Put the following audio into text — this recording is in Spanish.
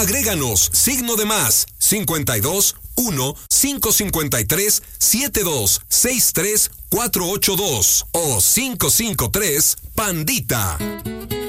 Agréganos signo de más 52 1 553 72 63 482 o 553 Pandita.